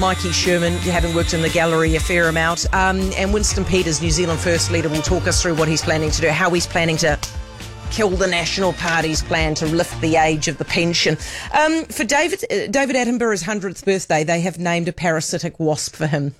Mikey Sherman, having worked in the gallery a fair amount, and Winston Peters, New Zealand First Leader, will talk us through what he's planning to do, how he's planning to kill the National Party's plan to lift the age of the pension. For David Attenborough's 100th birthday, they have named a parasitic wasp for him.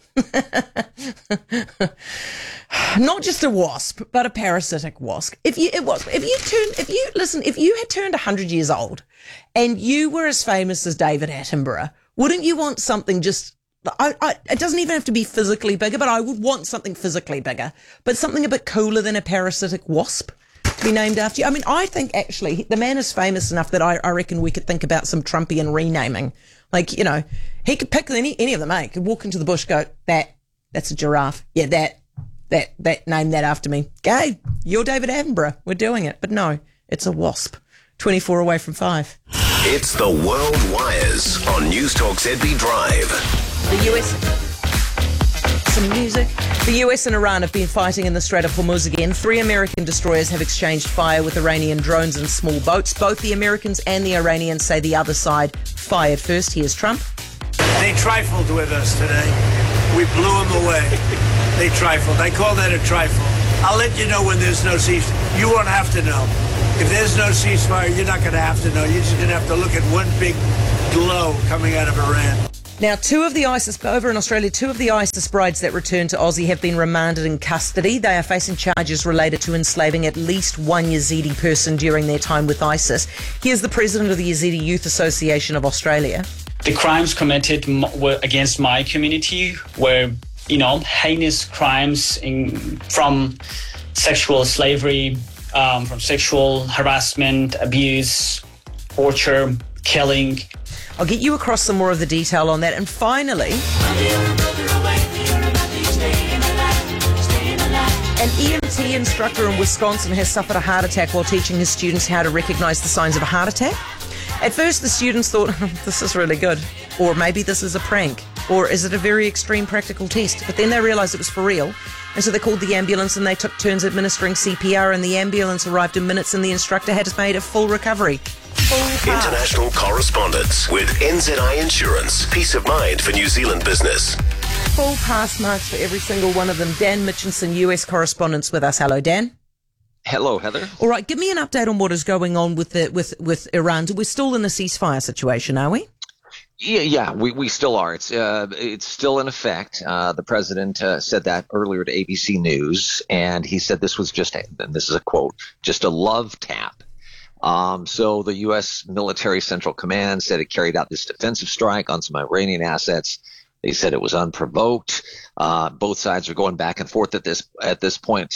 Not just a wasp, but a parasitic wasp. If you had turned 100 years old and you were as famous as David Attenborough, wouldn't you want something just, it doesn't even have to be physically bigger, but I would want something physically bigger, but something a bit cooler than a parasitic wasp to be named after you. I mean, I think actually the man is famous enough that I reckon we could think about some Trumpian renaming. Like, you know, he could pick any of them, mate. He could walk into the bush, go, that's a giraffe. Yeah, that, name that after me. Okay, you're David Attenborough. We're doing it. But no, it's a wasp. 24 away from 5. It's the World Wires on News Talk ZB Drive. The US... Some music. The US and Iran have been fighting in the Strait of Hormuz again. 3 American destroyers have exchanged fire with Iranian drones and small boats. Both the Americans and the Iranians say the other side fired first. Here's Trump. They trifled with us today. We blew them away. They trifled. I call that a trifle. I'll let you know when there's no ceasefire. You won't have to know. If there's no ceasefire, you're not going to have to know. You're just going to have to look at one big glow coming out of Iran. Now, over in Australia, 2 of the ISIS brides that returned to Aussie have been remanded in custody. They are facing charges related to enslaving at least one Yazidi person during their time with ISIS. Here's the president of the Yazidi Youth Association of Australia. The crimes committed against my community were, heinous crimes from sexual slavery, from sexual harassment, abuse, torture, killing. I'll get you across some more of the detail on that. And finally, an EMT instructor in Wisconsin has suffered a heart attack while teaching his students how to recognise the signs of a heart attack. At first, the students thought, this is really good, or maybe this is a prank, or is it a very extreme practical test? But then they realised it was for real, and so they called the ambulance and they took turns administering CPR, and the ambulance arrived in minutes and the instructor had made a full recovery. International correspondence with NZI Insurance. Peace of mind for New Zealand business. Full pass marks for every single one of them. Dan Mitchinson, US correspondent with us. Hello, Dan. Hello, Heather. All right, give me an update on what is going on with Iran. We're still in a ceasefire situation, are we? Yeah, we still are. It's still in effect. The president said that earlier to ABC News, and he said this was and this is a quote, just a love tap. So the U.S. Military Central Command said it carried out this defensive strike on some Iranian assets. They said it was unprovoked. Both sides are going back and forth at this point.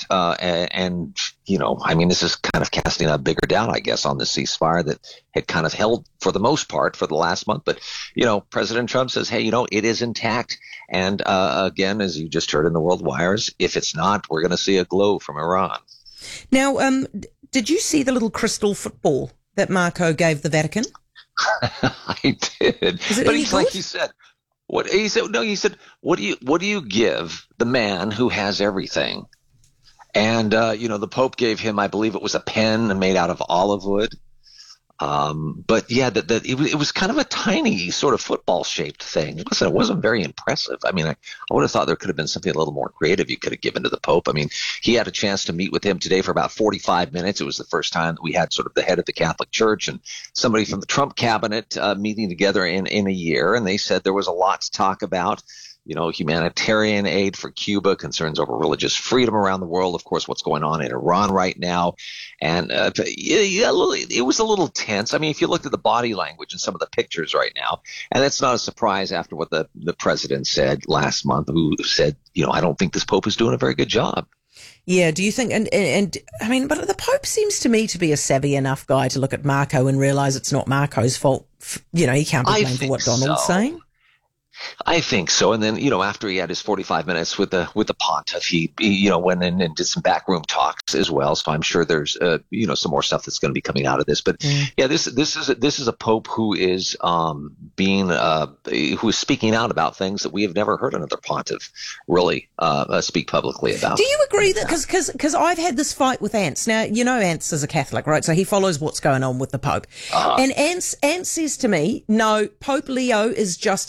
This is kind of casting a bigger doubt, I guess, on the ceasefire that had kind of held for the most part for the last month. But, President Trump says, hey, it is intact. And again, as you just heard in the World Wires, if it's not, we're going to see a glow from Iran. Now, did you see the little crystal football that Marco gave the Vatican? I did. Is it but any he's good? like he said, what he said, what do you give the man who has everything? And the Pope gave him, I believe it was a pen made out of olive wood. But yeah, it was kind of a tiny sort of football shaped thing. It wasn't very impressive. I mean, I would have thought there could have been something a little more creative you could have given to the Pope. I mean, he had a chance to meet with him today for about 45 minutes. It was the first time that we had sort of the head of the Catholic Church and somebody from the Trump cabinet meeting together in a year. And they said there was a lot to talk about. Humanitarian aid for Cuba, concerns over religious freedom around the world, of course, what's going on in Iran right now. And it was a little tense. I mean, if you looked at the body language and some of the pictures right now, and that's not a surprise after what the president said last month, who said, I don't think this Pope is doing a very good job. Yeah, do you think, and I mean, but the Pope seems to me to be a savvy enough guy to look at Marco and realise it's not Marco's fault. He can't be blamed for what Donald's saying. I think so. And then, after he had his 45 minutes with the pontiff, he went in and did some backroom talks as well. So I'm sure there's, some more stuff that's going to be coming out of this. But yeah, this is a pope who is who is speaking out about things that we have never heard another pontiff really speak publicly about. Do you agree that because I've had this fight with Ants. Now, Ants is a Catholic, right? So he follows what's going on with the Pope. And Ants says to me, no, Pope Leo is he's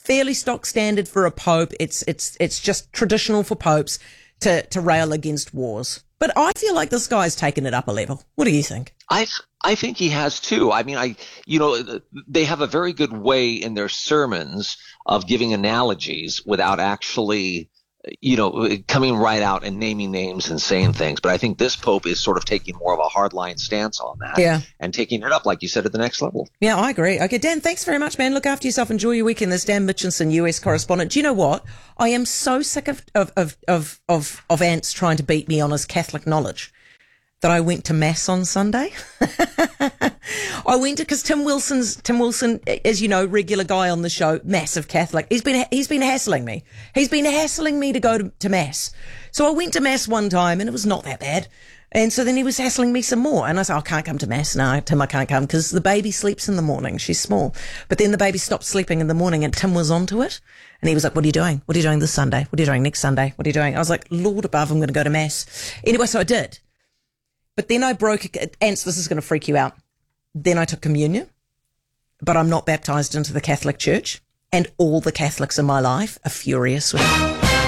fairly stock standard for a pope. It's just traditional for popes to rail against wars. But I feel like this guy's taken it up a level. What do you think? I think he has too. I mean, they have a very good way in their sermons of giving analogies without actually, coming right out and naming names and saying things. But I think this Pope is sort of taking more of a hardline stance on that and taking it up, like you said, at the next level. Yeah, I agree. Okay, Dan, thanks very much, man. Look after yourself. Enjoy your weekend. There's Dan Mitchinson, US correspondent. Do you know what? I am so sick of Ants trying to beat me on his Catholic knowledge that I went to Mass on Sunday. I went to, because Tim Wilson, as you know, regular guy on the show, massive Catholic. He's been hassling me. He's been hassling me to go to Mass. So I went to Mass one time and it was not that bad. And so then he was hassling me some more. And I said, I can't come to Mass. No, Tim, I can't come because the baby sleeps in the morning. She's small. But then the baby stopped sleeping in the morning and Tim was onto it. And he was like, what are you doing? What are you doing this Sunday? What are you doing next Sunday? What are you doing? I was like, Lord above, I'm going to go to Mass. Anyway, so I did. But then I Ants, this is going to freak you out. Then I took communion, but I'm not baptized into the Catholic Church. And all the Catholics in my life are furious with me. All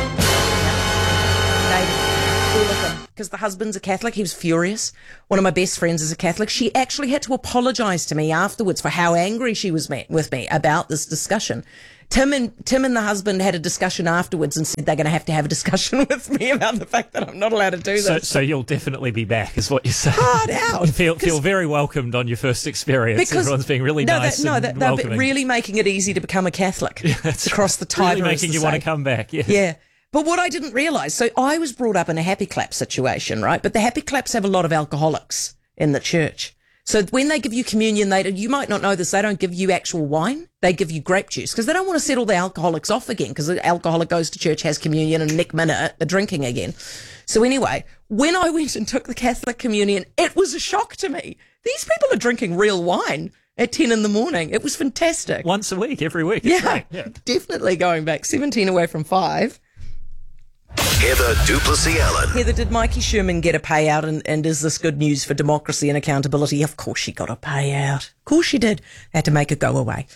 of them. Because the husband's a Catholic. He was furious. One of my best friends is a Catholic. She actually had to apologize to me afterwards for how angry she was with me about this discussion. Tim and the husband had a discussion afterwards and said they're going to have a discussion with me about the fact that I'm not allowed to do this. So you'll definitely be back, is what you're saying. Hard out. Feel very welcomed on your first experience. Everyone's being really nice and welcoming. They're really making it easy to become a Catholic across the Tiber. Really making you want to come back. Yeah. But what I didn't realise, so I was brought up in a happy clap situation, right? But the happy claps have a lot of alcoholics in the church. So when they give you communion, you might not know this, they don't give you actual wine. They give you grape juice because they don't want to set all the alcoholics off again because the alcoholic goes to church, has communion, and next minute they're drinking again. So anyway, when I went and took the Catholic communion, it was a shock to me. These people are drinking real wine at 10 in the morning. It was fantastic. Once a week, every week. It's great. Yeah, definitely going back. 17 away from 5. Heather Duplessis Allen. Heather, did Mikey Sherman get a payout and is this good news for democracy and accountability? Of course she got a payout. Of course she did. They had to make it go away.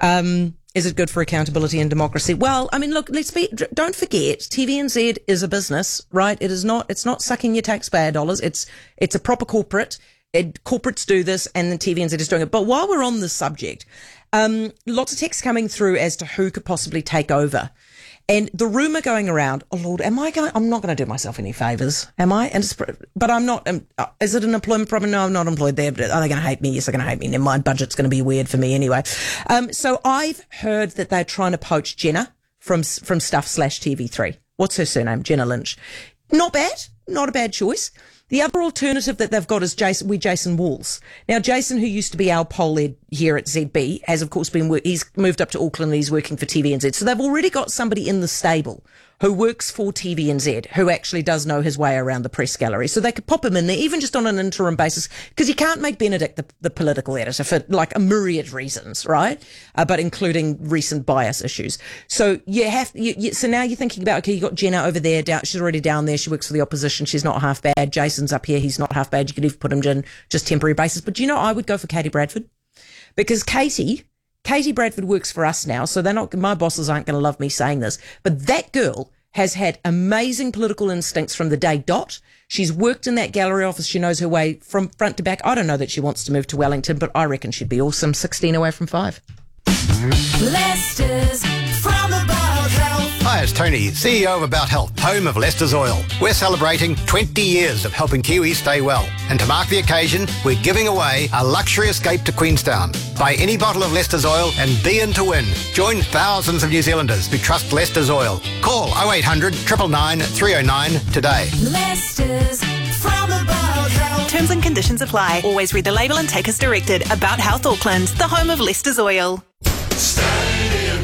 Is it good for accountability and democracy? Well, I mean, look, don't forget, TVNZ is a business, right? It's not sucking your taxpayer dollars. It's a proper corporate. Corporates do this and the TVNZ is doing it. But while we're on this subject, lots of texts coming through as to who could possibly take over. And the rumour going around, oh Lord, I'm not going to do myself any favours, am I? But I'm not, is it an employment problem? No, I'm not employed there. But are they going to hate me? Yes, they're going to hate me. Never mind, budget's going to be weird for me anyway. So I've heard that they're trying to poach Jenna from Stuff/TV3. What's her surname? Jenna Lynch. Not bad. Not a bad choice. The other alternative that they've got is Jason Walls. Now, Jason, who used to be our poll head here at ZB, has of course he's moved up to Auckland and he's working for TVNZ. So they've already got somebody in the stable who works for TVNZ, who actually does know his way around the press gallery. So they could pop him in there, even just on an interim basis, because you can't make Benedict the political editor for like a myriad reasons, right? But including recent bias issues. So so now you're thinking about, okay, you got Jenna over there, she's already down there, she works for the opposition, she's not half bad. Jason's up here, he's not half bad. You could even put him in just temporary basis. But I would go for Katie Bradford, because Katie Bradford works for us now, so my bosses aren't going to love me saying this, but that girl has had amazing political instincts from the day dot. She's worked in that gallery office. She knows her way from front to back. I don't know that she wants to move to Wellington, but I reckon she'd be awesome. 16 away from 5. Leicester's from About Health. Hi, it's Tony, CEO of About Health, home of Leicester's Oil. We're celebrating 20 years of helping Kiwis stay well. And to mark the occasion, we're giving away a luxury escape to Queenstown. Buy any bottle of Leicester's Oil and be in to win. Join thousands of New Zealanders who trust Leicester's Oil. Call 0800 999 309 today. Leicester's from About Health. Terms and conditions apply. Always read the label and take as directed. About Health Auckland, the home of Leicester's Oil. Stadium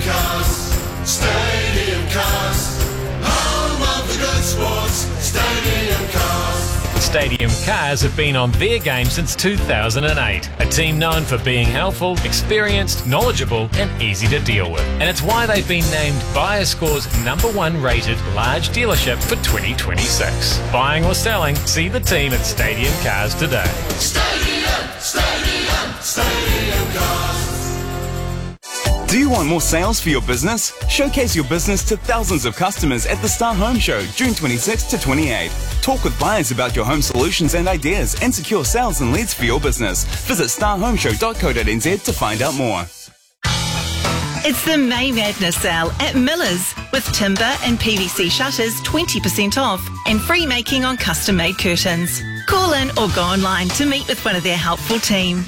Cars, home of the good sports. Stadium Cars. Stadium Cars have been on their game since 2008. A team known for being helpful, experienced, knowledgeable and easy to deal with. And it's why they've been named BuyerScore's #1 rated large dealership for 2026. Buying or selling, see the team at Stadium Cars today. Stadium Cars. Do you want more sales for your business? Showcase your business to thousands of customers at the Star Home Show, June 26 to 28. Talk with buyers about your home solutions and ideas and secure sales and leads for your business. Visit starhomeshow.co.nz to find out more. It's the May Madness sale at Miller's with timber and PVC shutters 20% off and free making on custom-made curtains. Call in or go online to meet with one of their helpful team.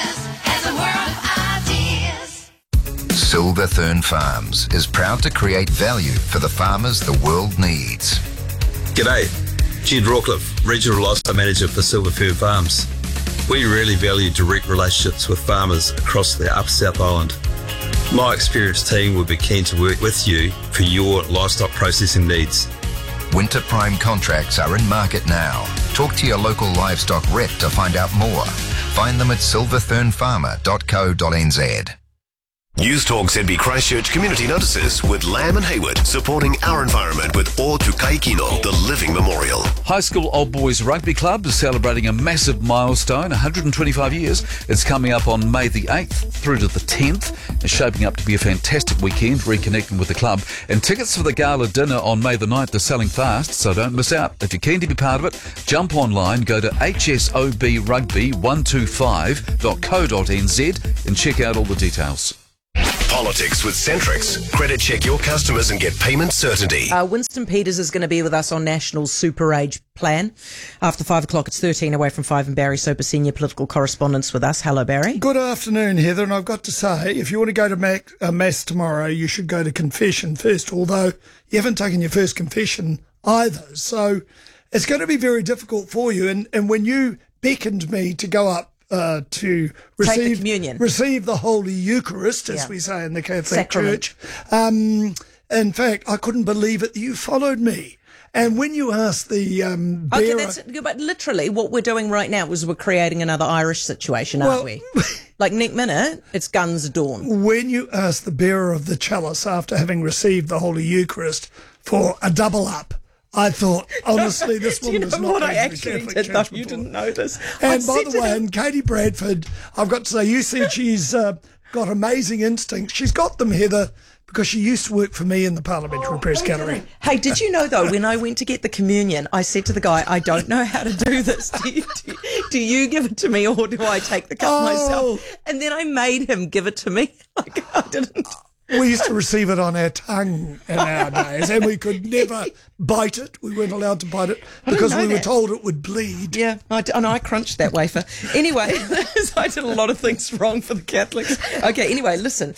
Silverthorn Farms is proud to create value for the farmers the world needs. G'day, Jed Rawcliffe, Regional Livestock Manager for Silverthorn Farms. We really value direct relationships with farmers across the Upper South Island. My experienced team would be keen to work with you for your livestock processing needs. Winter prime contracts are in market now. Talk to your local livestock rep to find out more. Find them at silverthornfarmer.co.nz. News Talk ZB Christchurch Community Notices with Lamb and Hayward, supporting our environment with O Tukai Kino, the Living Memorial. High School Old Boys Rugby Club is celebrating a massive milestone, 125 years. It's coming up on May the 8th through to the 10th. It's shaping up to be a fantastic weekend, reconnecting with the club. And tickets for the gala dinner on May the 9th are selling fast, so don't miss out. If you're keen to be part of it, jump online, go to hsobrugby125.co.nz and check out all the details. Politics with Centrix. Credit check your customers and get payment certainty. Winston Peters is going to be with us on National Super Age Plan. After 5 o'clock, it's 13 away from 5, and Barry Soper, senior political correspondent with us. Hello, Barry. Good afternoon, Heather. And I've got to say, if you want to go to Mass tomorrow, you should go to confession first, although you haven't taken your first confession either. So it's going to be very difficult for you. And when you beckoned me to go up to receive the Holy Eucharist, as we say in the Catholic Church. In fact, I couldn't believe it that you followed me. And when you asked the bearer... But literally what we're doing right now is we're creating another Irish situation, aren't we? Like next minute, it's guns at dawn. When you asked the bearer of the chalice after having received the Holy Eucharist for a double up, I thought, honestly, this woman is not going to the Catholic Church. You didn't know this. And by the way, and Katie Bradford, I've got to say, you said she's got amazing instincts. She's got them, Heather, because she used to work for me in the Parliamentary Press Gallery. Hey, did you know, though, when I went to get the communion, I said to the guy, I don't know how to do this. Do you give it to me, or do I take the cup myself? And then I made him give it to me. Like, I didn't... We used to receive it on our tongue in our days, and we could never bite it. We weren't allowed to bite it because we were told it would bleed. Yeah, I crunched that wafer. Anyway, so I did a lot of things wrong for the Catholics. Okay, anyway, listen.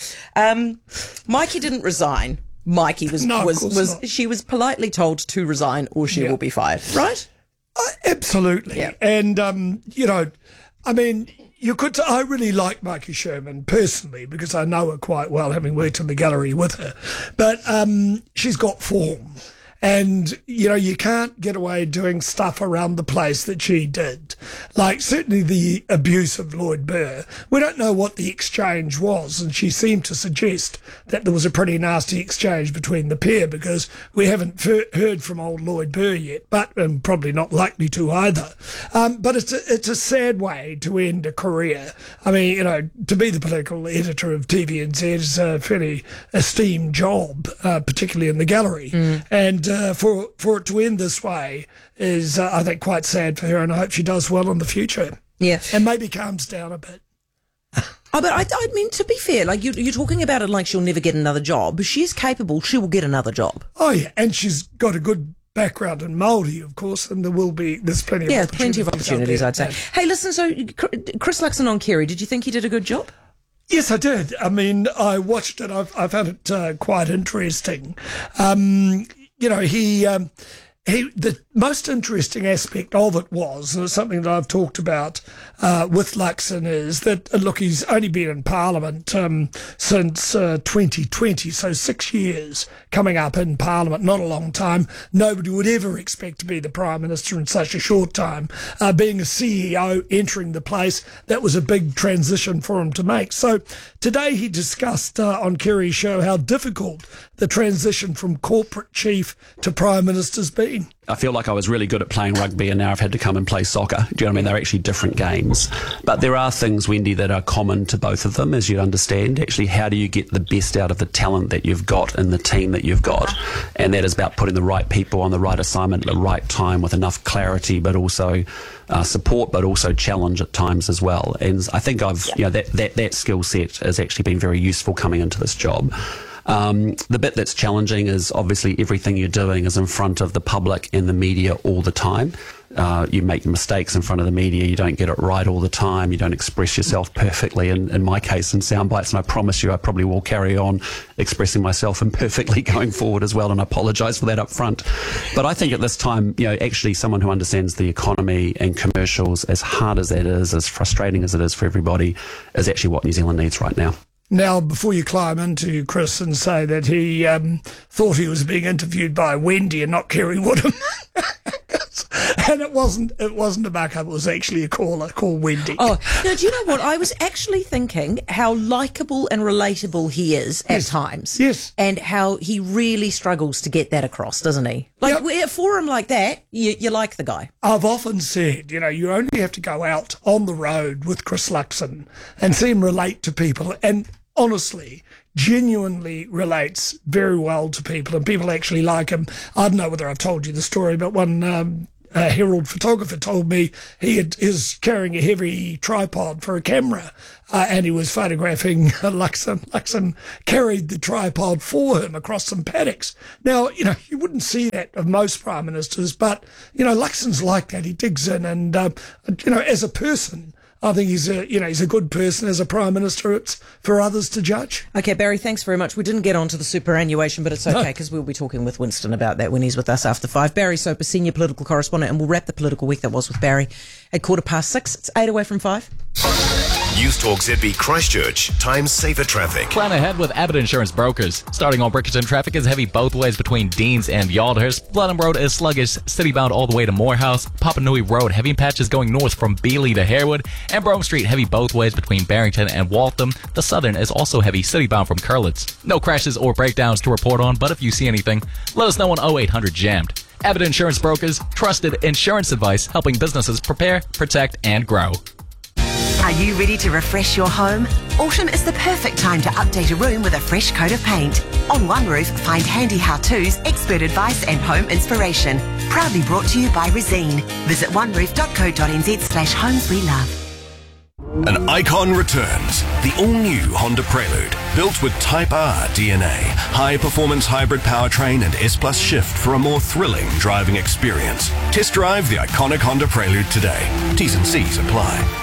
Mikey didn't resign. Mikey was she was politely told to resign or she will be fired, right? Absolutely. Yeah. And, I mean... I really like Mikey Sherman personally because I know her quite well, having worked in the gallery with her. But she's got form. And, you can't get away doing stuff around the place that she did. Like, certainly the abuse of Lloyd Burr. We don't know what the exchange was, and she seemed to suggest that there was a pretty nasty exchange between the pair because we haven't heard from old Lloyd Burr yet, but probably not likely to either. But it's a sad way to end a career. I mean, to be the political editor of TVNZ is a fairly esteemed job, particularly in the gallery. And for it to end this way is, I think, quite sad for her, and I hope she does well in the future. Yeah. And maybe calms down a bit. But I mean, to be fair, like you're talking about it like she'll never get another job. She's capable. She will get another job. Oh, yeah. And she's got a good background in Māori, of course, and there's plenty of opportunities. Plenty of opportunities, I'd say. Hey, listen, so Chris Luxon on Kerry, did you think he did a good job? Yes, I did. I mean, I watched it. I found it quite interesting. The most interesting aspect of it was, and it's something that I've talked about with Luxon, is that, look, he's only been in Parliament since 2020, so 6 years coming up in Parliament, not a long time. Nobody would ever expect to be the Prime Minister in such a short time. Being a CEO, entering the place, that was a big transition for him to make. So today he discussed on Kerry's show how difficult the transition from corporate chief to Prime Minister's been. 17. I feel like I was really good at playing rugby and now I've had to come and play soccer. Do you know what I mean? They're actually different games. But there are things, Wendy, that are common to both of them, as you understand. Actually, how do you get the best out of the talent that you've got in the team that you've got? And that is about putting the right people on the right assignment at the right time with enough clarity, but also support, but also challenge at times as well. And I think that skill set has actually been very useful coming into this job. The bit that's challenging is obviously everything you're doing is in front of the public and the media all the time. You make mistakes in front of the media, you don't get it right all the time, you don't express yourself perfectly, in my case, in sound bites, and I promise you I probably will carry on expressing myself imperfectly going forward as well, and I apologise for that up front. But I think at this time, actually someone who understands the economy and commercials, as hard as that is, as frustrating as it is for everybody, is actually what New Zealand needs right now. Now, before you climb into Chris and say that he thought he was being interviewed by Wendy and not Kerry Woodham, and it wasn't a backup, it was actually a caller called Wendy. Oh, no, do you know what? I was actually thinking how likeable and relatable he is at times. Yes. And how he really struggles to get that across, doesn't he? Like, at a forum like that, you like the guy. I've often said, you only have to go out on the road with Chris Luxon and see him relate to people, and honestly, genuinely relates very well to people, and people actually like him. I don't know whether I've told you the story, but one Herald photographer told me he is carrying a heavy tripod for a camera, and he was photographing Luxon. Luxon carried the tripod for him across some paddocks. Now, you wouldn't see that of most prime ministers, but, Luxon's like that. He digs in, and, as a person, I think he's a good person as a Prime Minister. It's for others to judge. Okay, Barry, thanks very much. We didn't get onto the superannuation, but it's okay because we'll be talking with Winston about that when he's with us after 5. Barry Soper, Senior Political Correspondent, and we'll wrap the political week that was with Barry at 6:15. It's 8 away from 5. News Talk ZB Christchurch. Time saver traffic. Plan ahead with Abbott Insurance Brokers. Starting on Brickerton, traffic is heavy both ways between Deans and Yaldhurst. Blenheim Road is sluggish, city-bound all the way to Morehouse. Papanui Road, heavy patches going north from Beeley to Harewood. And Brome Street, heavy both ways between Barrington and Waltham. The Southern is also heavy, city-bound from Curlitz. No crashes or breakdowns to report on, but if you see anything, let us know on 0800 JAMMED. Abbott Insurance Brokers, trusted insurance advice helping businesses prepare, protect, and grow. Are you ready to refresh your home? Autumn is the perfect time to update a room with a fresh coat of paint. On One Roof, find handy how-tos, expert advice and home inspiration. Proudly brought to you by Resene. Visit oneroof.co.nz/homes we love. An icon returns. The all-new Honda Prelude. Built with Type R DNA. High-performance hybrid powertrain and S-Plus shift for a more thrilling driving experience. Test drive the iconic Honda Prelude today. T's and C's apply.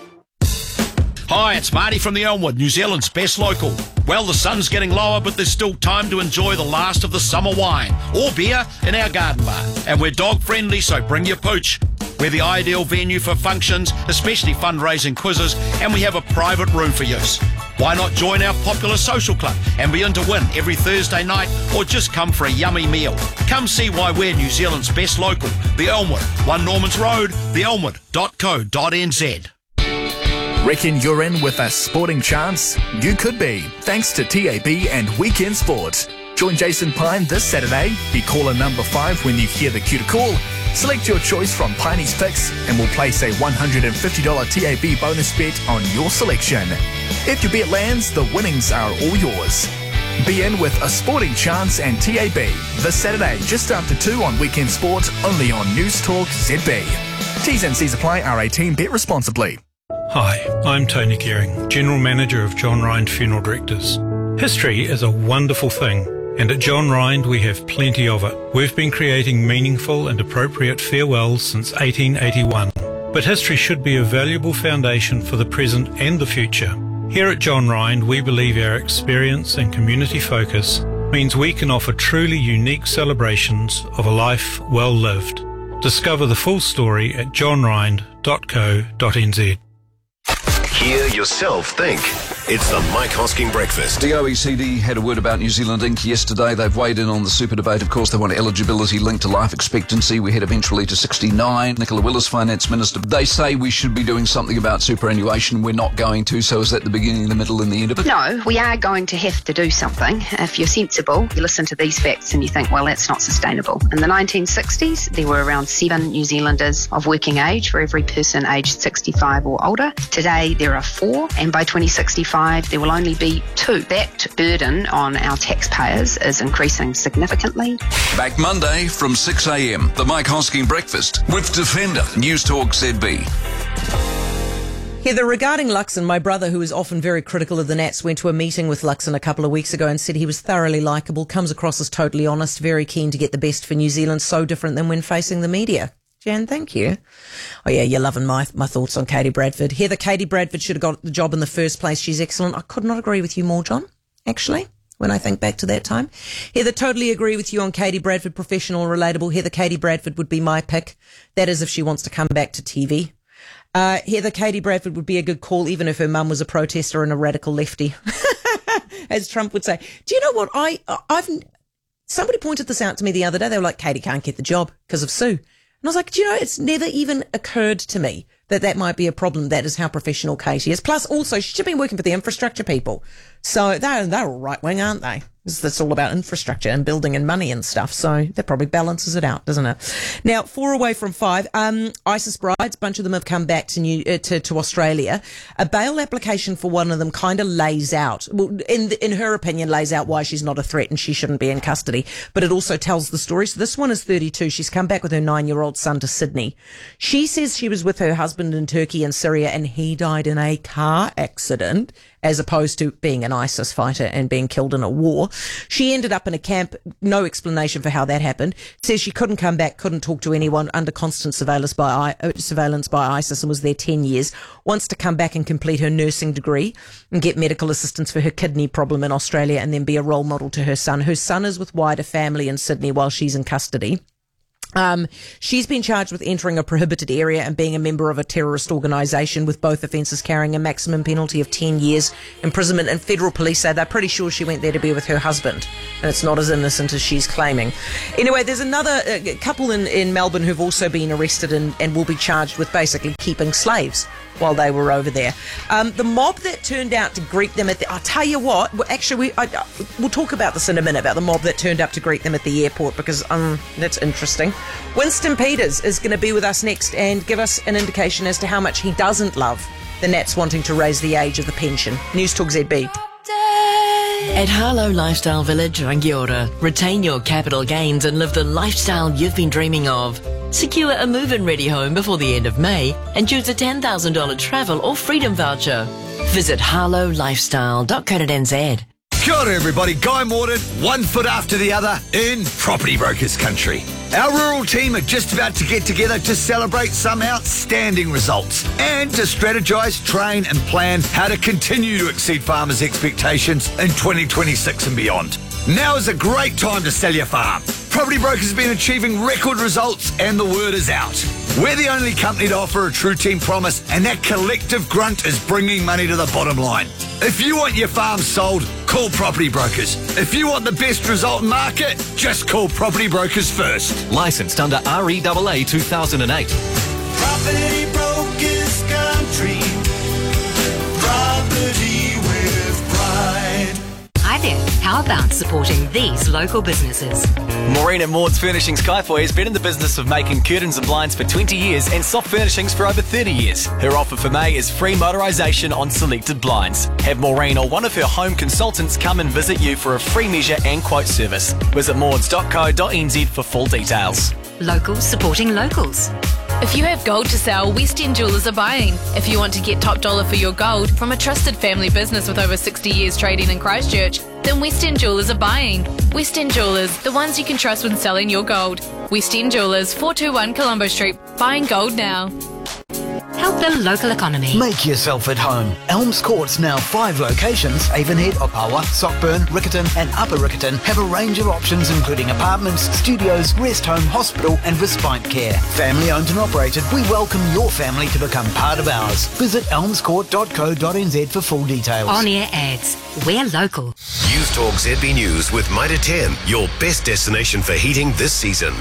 Hi, it's Marty from the Elmwood, New Zealand's best local. Well, the sun's getting lower, but there's still time to enjoy the last of the summer wine or beer in our garden bar. And we're dog friendly, so bring your pooch. We're the ideal venue for functions, especially fundraising quizzes, and we have a private room for use. Why not join our popular social club and be in to win every Thursday night, or just come for a yummy meal? Come see why we're New Zealand's best local, the Elmwood, 1 Normans Road, theelmwood.co.nz. Reckon you're in with a sporting chance? You could be, thanks to TAB and Weekend Sport. Join Jason Pine this Saturday. Be caller number 5 when you hear the cue to call. Select your choice from Piney's picks and we'll place a $150 TAB bonus bet on your selection. If your bet lands, the winnings are all yours. Be in with a sporting chance and TAB this Saturday just after 2 on Weekend Sport, only on News Talk ZB. T's and C's apply. R18. Bet responsibly. Hi, I'm Tony Gehring, General Manager of John Rind Funeral Directors. History is a wonderful thing, and at John Rind we have plenty of it. We've been creating meaningful and appropriate farewells since 1881, but history should be a valuable foundation for the present and the future. Here at John Rind, we believe our experience and community focus means we can offer truly unique celebrations of a life well lived. Discover the full story at johnrind.co.nz. Hear yourself think. It's the Mike Hosking Breakfast. The OECD had a word about New Zealand Inc. yesterday. They've weighed in on the super debate. Of course, they want eligibility linked to life expectancy. We head eventually to 69. Nicola Willis, Finance Minister. They say we should be doing something about superannuation. We're not going to. So is that the beginning, the middle and the end of it? No, we are going to have to do something. If you're sensible, you listen to these facts and you think, well, that's not sustainable. In the 1960s, there were around 7 New Zealanders of working age for every person aged 65 or older. Today, there are 4, and by 2065, there will only be 2. That burden on our taxpayers is increasing significantly. Back Monday from 6 a.m. The Mike Hosking Breakfast with Defender, News Talk ZB. Heather, regarding Luxon, my brother, who is often very critical of the Nats, went to a meeting with Luxon a couple of weeks ago and said he was thoroughly likeable, comes across as totally honest, very keen to get the best for New Zealand, so different than when facing the media. Jan, thank you. Oh, yeah, you're loving my thoughts on Katie Bradford. Heather, Katie Bradford should have got the job in the first place. She's excellent. I could not agree with you more, John, actually, when I think back to that time. Heather, totally agree with you on Katie Bradford, professional and relatable. Heather, Katie Bradford would be my pick. That is if she wants to come back to TV. Heather, Katie Bradford would be a good call, even if her mum was a protester and a radical lefty, as Trump would say. Do you know what? Somebody pointed this out to me the other day. They were like, Katie can't get the job because of Sue. And I was like, do you know, it's never even occurred to me that might be a problem. That is how professional Katie is. Plus, also, she's been working for the infrastructure people. So they're all right-wing, aren't they? That's all about infrastructure and building and money and stuff. So that probably balances it out, doesn't it? Now, 4 away from 5. ISIS brides, a bunch of them have come back to Australia. A bail application for one of them kind of lays out, well, in her opinion, lays out why she's not a threat and she shouldn't be in custody. But it also tells the story. So this one is 32. She's come back with her 9-year-old son to Sydney. She says she was with her husband in Turkey and Syria and he died in a car accident, as opposed to being an ISIS fighter and being killed in a war. She ended up in a camp, no explanation for how that happened. Says she couldn't come back, couldn't talk to anyone, under constant surveillance by ISIS, and was there 10 years. Wants to come back and complete her nursing degree and get medical assistance for her kidney problem in Australia and then be a role model to her son. Her son is with wider family in Sydney while she's in custody. She's been charged with entering a prohibited area and being a member of a terrorist organisation, with both offences carrying a maximum penalty of 10 years imprisonment. And federal police say they're pretty sure she went there to be with her husband, and it's not as innocent as she's claiming. Anyway, there's another couple in Melbourne who've also been arrested and will be charged with basically keeping slaves while they were over there. The mob that turned out to greet them I'll tell you what, actually, we'll talk about this in a minute, about the mob that turned up to greet them at the airport, because that's interesting. Winston Peters is going to be with us next and give us an indication as to how much he doesn't love the Nats wanting to raise the age of the pension. News Talk ZB. At Harlow Lifestyle Village, Rangiora, retain your capital gains and live the lifestyle you've been dreaming of. Secure a move-in ready home before the end of May and choose a $10,000 travel or freedom voucher. Visit harlowlifestyle.co.nz. Kia ora everybody, Guy Mordaunt, 1 foot after the other in Property Brokers country. Our rural team are just about to get together to celebrate some outstanding results and to strategise, train and plan how to continue to exceed farmers' expectations in 2026 and beyond. Now is a great time to sell your farm. Property Brokers has been achieving record results and the word is out. We're the only company to offer a true team promise, and that collective grunt is bringing money to the bottom line. If you want your farm sold, call Property Brokers. If you want the best result in market, just call Property Brokers first. Licensed under REAA 2008. Property Brokers country. Property with pride. Hi there. How about supporting these local businesses? Maureen at Maud's Furnishing Skyfoy has been in the business of making curtains and blinds for 20 years and soft furnishings for over 30 years. Her offer for May is free motorisation on selected blinds. Have Maureen or one of her home consultants come and visit you for a free measure and quote service. Visit mauds.co.nz for full details. Locals supporting locals. If you have gold to sell, West End Jewellers are buying. If you want to get top dollar for your gold from a trusted family business with over 60 years trading in Christchurch, then West End Jewellers are buying. West End Jewellers, the ones you can trust when selling your gold. West End Jewellers, 421 Colombo Street. Buying gold now. Help the local economy. Make yourself at home. Elms Court's now 5 locations. Avonhead, Opawa, Sockburn, Riccarton and Upper Riccarton have a range of options including apartments, studios, rest home, hospital and respite care. Family owned and operated, we welcome your family to become part of ours. Visit elmscourt.co.nz for full details. On-air ads. We're local. News Talk ZB News with Mitre 10, your best destination for heating this season.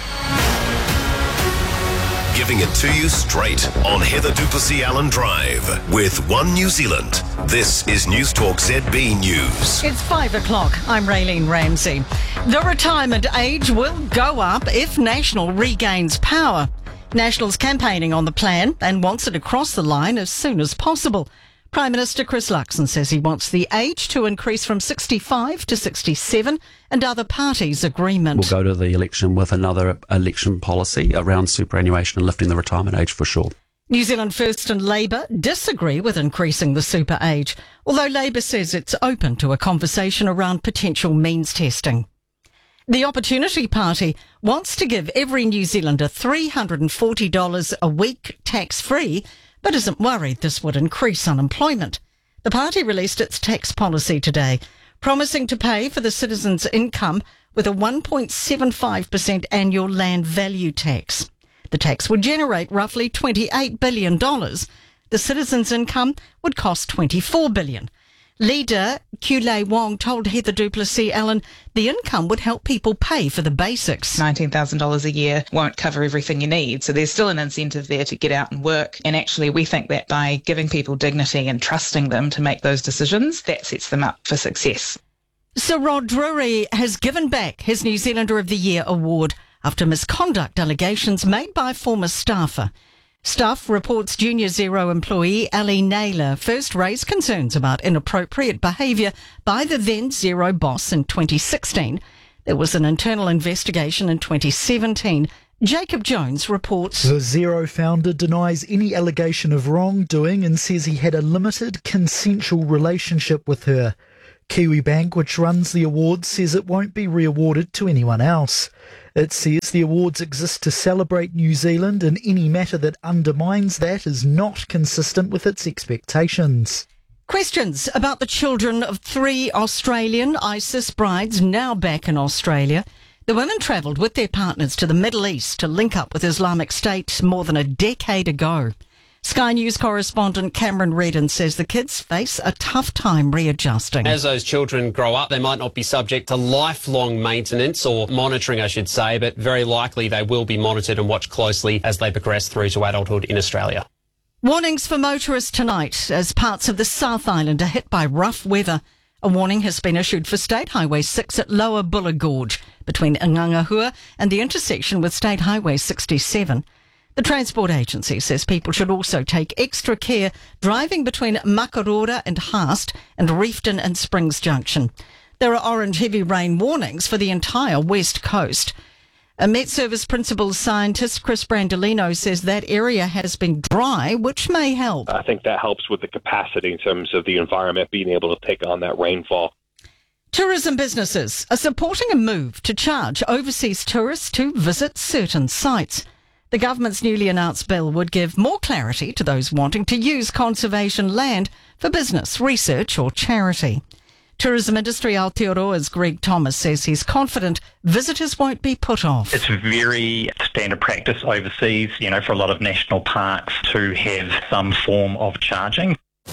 Giving it to you straight on Heather Duplessis Allen Drive with One New Zealand. This is News Talk ZB News. It's 5 o'clock. I'm Raylene Ramsey. The retirement age will go up if National regains power. National's campaigning on the plan and wants it across the line as soon as possible. Prime Minister Chris Luxon says he wants the age to increase from 65 to 67 and other parties' agreement. We'll go to the election with another election policy around superannuation and lifting the retirement age for sure. New Zealand First and Labour disagree with increasing the super age, although Labour says it's open to a conversation around potential means testing. The Opportunity Party wants to give every New Zealander $340 a week tax-free, but isn't worried this would increase unemployment. The party released its tax policy today, promising to pay for the citizens' income with a 1.75% annual land value tax. The tax would generate roughly $28 billion. The citizens' income would cost $24 billion. Leader Kulei Wong told Heather Duplessis Allen the income would help people pay for the basics. $19,000 a year won't cover everything you need, so there's still an incentive there to get out and work. And actually, we think that by giving people dignity and trusting them to make those decisions, that sets them up for success. Sir Rod Drury has given back his New Zealander of the Year award after misconduct allegations made by a former staffer. Stuff reports Junior Zero employee Ali Naylor first raised concerns about inappropriate behaviour by the then Zero boss in 2016. There was an internal investigation in 2017. Jacob Jones reports. The Zero founder denies any allegation of wrongdoing and says he had a limited consensual relationship with her. Kiwibank, which runs the awards, says it won't be re-awarded to anyone else. It says the awards exist to celebrate New Zealand and any matter that undermines that is not consistent with its expectations. Questions about the children of 3 Australian ISIS brides now back in Australia. The women travelled with their partners to the Middle East to link up with Islamic State more than a decade ago. Sky News correspondent Cameron Redden says the kids face a tough time readjusting. As those children grow up, they might not be subject to lifelong maintenance or monitoring, I should say, but very likely they will be monitored and watched closely as they progress through to adulthood in Australia. Warnings for motorists tonight as parts of the South Island are hit by rough weather. A warning has been issued for State Highway 6 at Lower Buller Gorge between Ngangahua and the intersection with State Highway 67. The Transport Agency says people should also take extra care driving between Makarora and Haast and Reefton and Springs Junction. There are orange heavy rain warnings for the entire west coast. A Met Service Principal Scientist Chris Brandolino says that area has been dry, which may help. I think that helps with the capacity in terms of the environment being able to take on that rainfall. Tourism businesses are supporting a move to charge overseas tourists to visit certain sites. The government's newly announced bill would give more clarity to those wanting to use conservation land for business, research or charity. Tourism industry Aotearoa's Greg Thomas says he's confident visitors won't be put off. It's very standard practice overseas, for a lot of national parks to have some form of charging.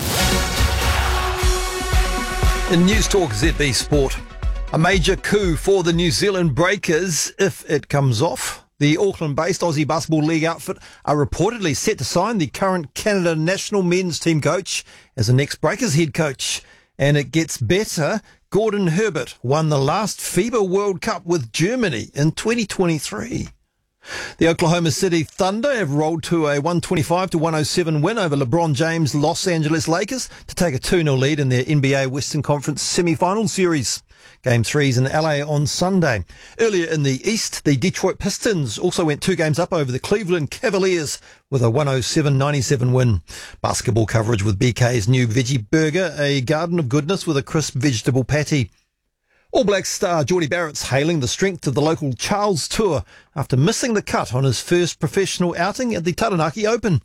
In News Talk ZB Sport, a major coup for the New Zealand Breakers if it comes off. The Auckland-based Aussie Basketball League outfit are reportedly set to sign the current Canada national men's team coach as the next Breakers head coach. And it gets better. Gordon Herbert won the last FIBA World Cup with Germany in 2023. The Oklahoma City Thunder have rolled to a 125-107 win over LeBron James' Los Angeles Lakers to take a 2-0 lead in their NBA Western Conference semi-final series. Game 3's in LA on Sunday. Earlier in the East, the Detroit Pistons also went 2 games up over the Cleveland Cavaliers with a 107-97 win. Basketball coverage with BK's new veggie burger, a garden of goodness with a crisp vegetable patty. All Blacks star Geordie Barrett's hailing the strength of the local Charles Tour after missing the cut on his first professional outing at the Taranaki Open.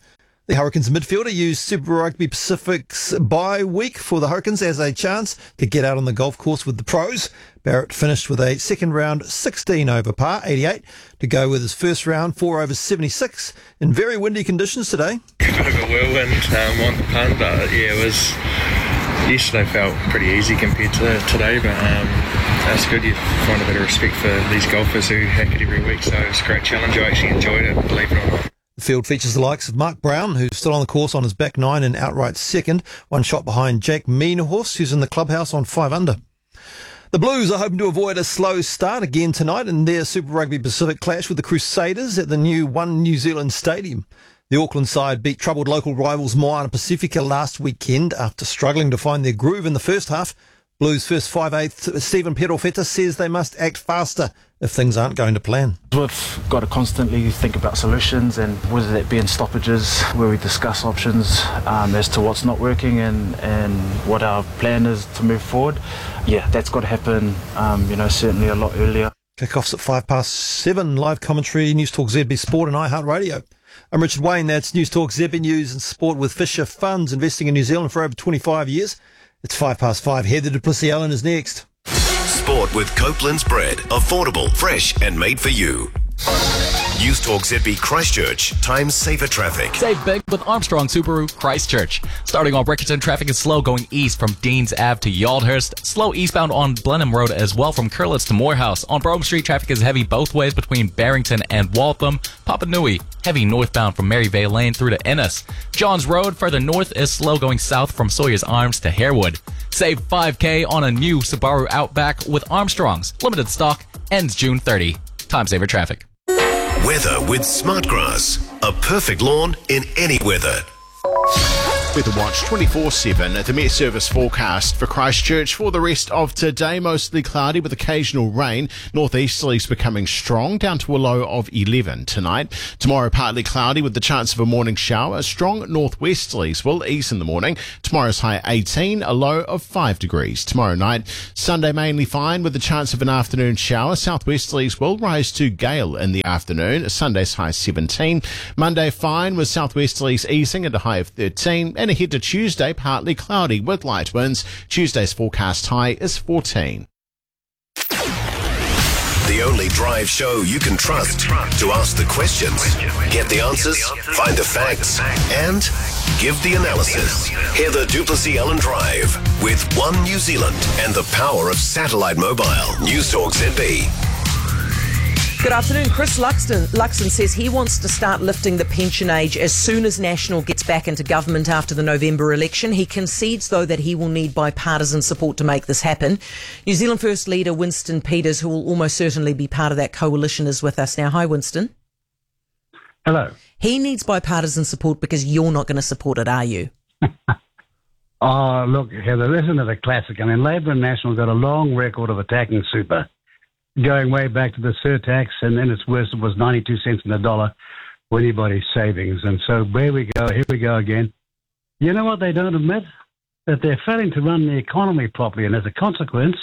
The Hurricanes midfielder used Super Rugby Pacific's bye week for the Hurricanes as a chance to get out on the golf course with the pros. Barrett finished with a second round 16 over par, 88, to go with his first round 4 over 76 in very windy conditions today. A bit of a whirlwind on the pun, but yeah, it was. Yesterday felt pretty easy compared to today, but that's good. You find a bit of respect for these golfers who hack it every week, so it's a great challenge. I actually enjoyed it, believe it or not. The field features the likes of Mark Brown, who's still on the course on his back nine and outright second, one shot behind Jake Meanhorse, who's in the clubhouse on 5 under. The Blues are hoping to avoid a slow start again tonight in their Super Rugby Pacific clash with the Crusaders at the new One New Zealand Stadium. The Auckland side beat troubled local rivals Moana Pacifica last weekend after struggling to find their groove in the first half. Blues first 5/8 Stephen Perofeta says they must act faster if things aren't going to plan. We've got to constantly think about solutions, and whether that be in stoppages where we discuss options as to what's not working and what our plan is to move forward. Yeah, that's got to happen, certainly a lot earlier. Kickoffs at 7:05, live commentary, News Talk ZB Sport and iHeartRadio. I'm Richard Wayne, that's News Talk ZB News and Sport with Fisher Funds, investing in New Zealand for over 25 years. It's 5:05. Heather du Plessis-Allen is next. Sport with Copeland's bread. Affordable, fresh and made for you. News Talk ZB Christchurch. Times saver traffic. Save big with Armstrong Subaru Christchurch. Starting on Riccarton, traffic is slow going east from Deans Ave to Yaldhurst. Slow eastbound on Blenheim Road as well from Curlitz to Morehouse. On Brougham Street, traffic is heavy both ways between Barrington and Waltham. Papanui, heavy northbound from Maryvale Lane through to Ennis. Johns Road, further north, is slow going south from Sawyer's Arms to Harewood. Save 5K on a new Subaru Outback with Armstrongs. Limited stock, ends June 30. Time saver traffic. Weather with Smartgrass. A perfect lawn in any weather. Weather Watch 24/7 at the Met Service forecast for Christchurch for the rest of today. Mostly cloudy with occasional rain. Northeasterlies becoming strong down to a low of 11 tonight. Tomorrow partly cloudy with the chance of a morning shower. Strong northwesterlies will ease in the morning. Tomorrow's high 18, a low of 5 degrees. Tomorrow night, Sunday mainly fine with the chance of an afternoon shower. Southwesterlies will rise to gale in the afternoon. Sunday's high 17. Monday fine with southwesterlies easing at a high of 13. And ahead to Tuesday, partly cloudy with light winds. Tuesday's forecast high is 14. The only drive show you can trust to ask the questions, get the answers, find the facts, and give the analysis. Heather du Plessis-Allen Drive with One New Zealand and the power of satellite mobile. News Talk ZB. Good afternoon. Chris Luxon says he wants to start lifting the pension age as soon as National gets back into government after the November election. He concedes, though, that he will need bipartisan support to make this happen. New Zealand First leader Winston Peters, who will almost certainly be part of that coalition, is with us now. Hi, Winston. Hello. He needs bipartisan support because you're not going to support it, are you? Oh, look, Heather, isn't it a classic? I mean, Labour and National got a long record of attacking super, going way back to the surtax, and then its worst, it was 92 cents in the dollar for anybody's savings. And so here we go again. You know what they don't admit? That they're failing to run the economy properly, and as a consequence,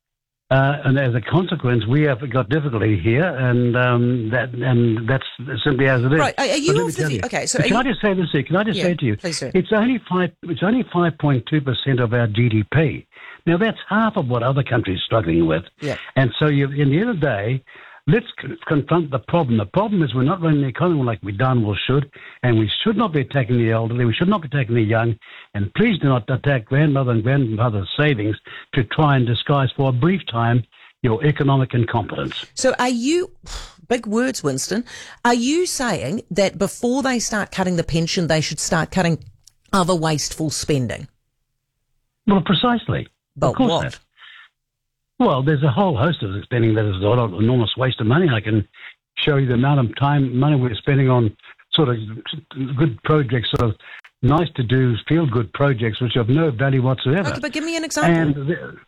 we have got difficulty here, and that's simply as it is. Right? Are you off the view? Okay, so can I just say this? Can I just say to you? Please do. It's only 5.2% of our GDP. Now, that's half of what other countries are struggling with. Yeah. And so, in the end of the day, let's confront the problem. The problem is we're not running the economy like we darn well should, and we should not be attacking the elderly. We should not be attacking the young. And please do not attack grandmother and grandmother's savings to try and disguise for a brief time your economic incompetence. So are you, big words, Winston, are you saying that before they start cutting the pension, they should start cutting other wasteful spending? Well, precisely. But of course what? Not. Well, there's a whole host of spending that is an enormous waste of money. I can show you the amount of money we're spending on sort of good projects, sort of nice to do, feel good projects, which have no value whatsoever. Okay, but give me an example.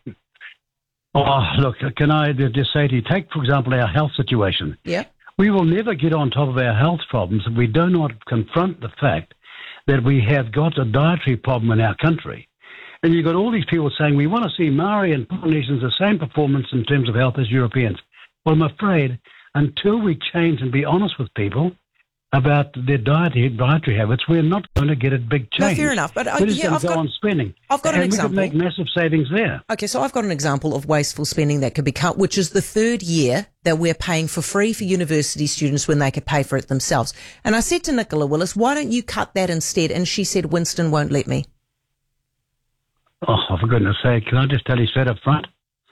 Look, can I just say to you, take, for example, our health situation. Yeah. We will never get on top of our health problems if we do not confront the fact that we have got a dietary problem in our country. And you've got all these people saying, we want to see Maori and Polynesians the same performance in terms of health as Europeans. Well, I'm afraid until we change and be honest with people, about their dietary habits, we're not going to get a big change. No, fair enough. But we're just going to go on spending. I've got an example. We could make massive savings there. Okay, so I've got an example of wasteful spending that could be cut, which is the third year that we're paying for free for university students when they could pay for it themselves. And I said to Nicola Willis, why don't you cut that instead? And she said, Winston won't let me. Oh, for goodness sake, can I just tell you straight up front?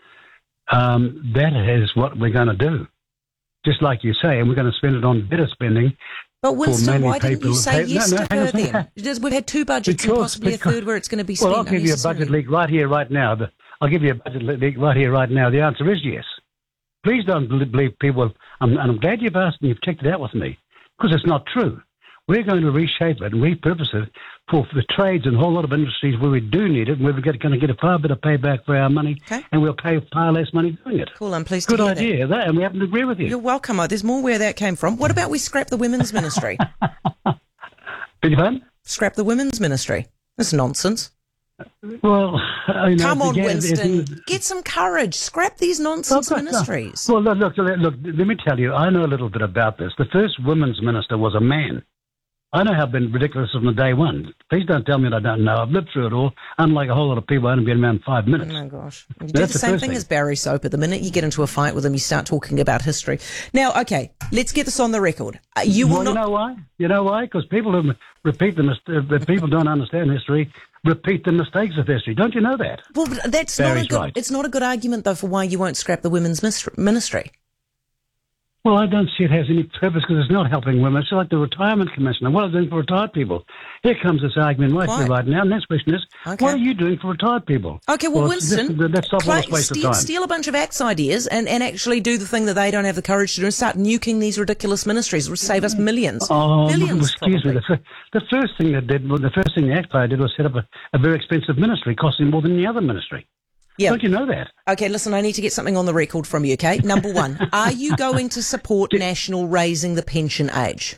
That is what we're going to do. Just like you say, and we're going to spend it on better spending. But Winston, why didn't you say yes to her then? We've had two budgets and possibly a third where it's going to be spent. Well, I'll give you a budget leak right here, right now. I'll give you a budget leak right here, right now. The answer is yes. Please don't believe people. I'm glad you've asked and you've checked it out with me, because it's not true. We're going to reshape it and repurpose it for the trades and a whole lot of industries where we do need it, and we're going to get a far better payback for our money, and we'll pay far less money doing it. Cool, I'm pleased to hear idea, that, and we happen to agree with you. You're welcome. There's more where that came from. What about we scrap the women's ministry? Beg your pardon? Scrap the women's ministry. That's nonsense. Well, come on, Winston. Get some courage. Scrap these nonsense ministries. Well, look, let me tell you, I know a little bit about this. The first women's minister was a man. I know how I've been ridiculous from the day one. Please don't tell me that I don't know. I've lived through it all. Unlike a whole lot of people, I haven't been around 5 minutes. Oh, my gosh. You do the same thing as Barry Soper. The minute you get into a fight with him, you start talking about history. Now, okay, let's get this on the record. You know why? You know why? Because people who repeat people don't understand history, repeat the mistakes of history. Don't you know that? Well, but that's it's not a good argument, though, for why you won't scrap the women's ministry. Well, I don't see it has any purpose because it's not helping women. It's like the retirement commission. And what are they doing for retired people? Here comes this argument right now. And the next question is, what are you doing for retired people? Okay, well Winston, let's stop all this waste of time. Steal a bunch of Act's ideas and actually do the thing that they don't have the courage to do and start nuking these ridiculous ministries, which save us millions. Millions, excuse me. The first thing the Act player did was set up a very expensive ministry, costing more than the other ministry. Yeah. Don't you know that? Okay, listen, I need to get something on the record from you, okay? Number one, are you going to support National raising the pension age?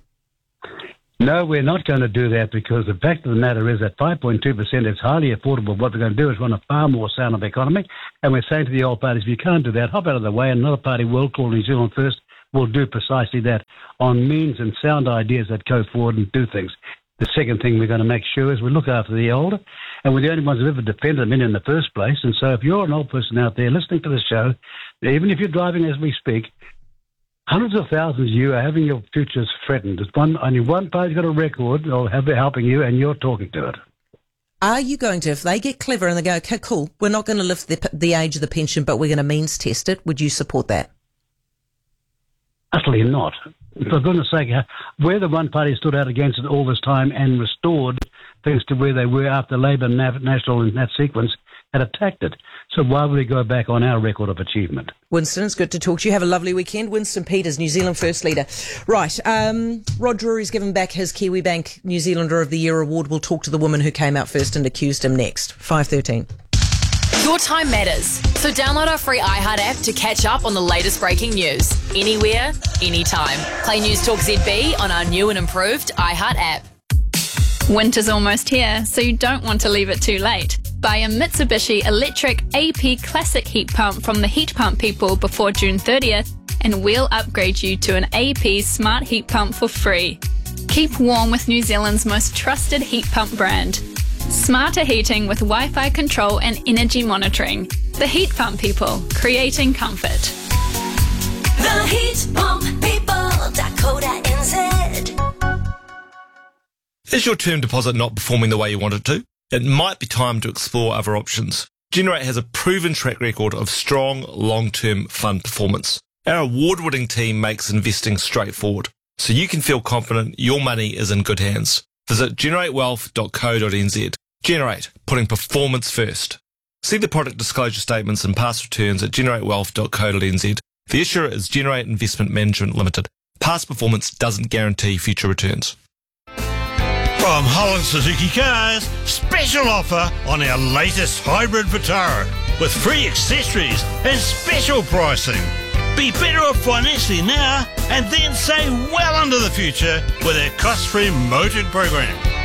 No, we're not going to do that because the fact of the matter is that 5.2% is highly affordable. What we're going to do is run a far more sound economy, and we're saying to the old parties, if you can't do that, hop out of the way, and another party will call New Zealand First will do precisely that on means and sound ideas that go forward and do things. The second thing we're going to make sure is we look after the old, and we're the only ones who ever defended them in the first place. And so if you're an old person out there listening to the show, even if you're driving as we speak, hundreds of thousands of you are having your futures threatened. Only one party's got a record or helping you, and you're talking to it. Are you going to, if they get clever and they go, okay, cool, we're not going to lift the age of the pension, but we're going to means test it, would you support that? Utterly not. For goodness sake, we're the one party stood out against it all this time and restored things to where they were after Labor, National in that sequence had attacked it. So why would we go back on our record of achievement? Winston, it's good to talk to you. Have a lovely weekend. Winston Peters, New Zealand First Leader. Right, Rod Drury's given back his Kiwibank New Zealander of the Year award. We'll talk to the woman who came out first and accused him next. 5:13. Your time matters, so download our free iHeart app to catch up on the latest breaking news. Anywhere, anytime. Play News Talk ZB on our new and improved iHeart app. Winter's almost here, so you don't want to leave it too late. Buy a Mitsubishi electric AP Classic heat pump from the Heat Pump people before June 30th, and we'll upgrade you to an AP Smart Heat Pump for free. Keep warm with New Zealand's most trusted heat pump brand. Smarter heating with Wi-Fi control and energy monitoring. The Heat Pump people, creating comfort. The Heat Pump people, Dakota.nz. Is your term deposit not performing the way you want it to? It might be time to explore other options. Generate has a proven track record of strong, long-term fund performance. Our award-winning team makes investing straightforward, so you can feel confident your money is in good hands. Visit generatewealth.co.nz. Generate, putting performance first. See the product disclosure statements and past returns at generatewealth.co.nz. The issuer is Generate Investment Management Limited. Past performance doesn't guarantee future returns. From Holland Suzuki Cars, special offer on our latest hybrid Vitara with free accessories and special pricing. Be better off financially now and then save well into the future with our cost-free motored program.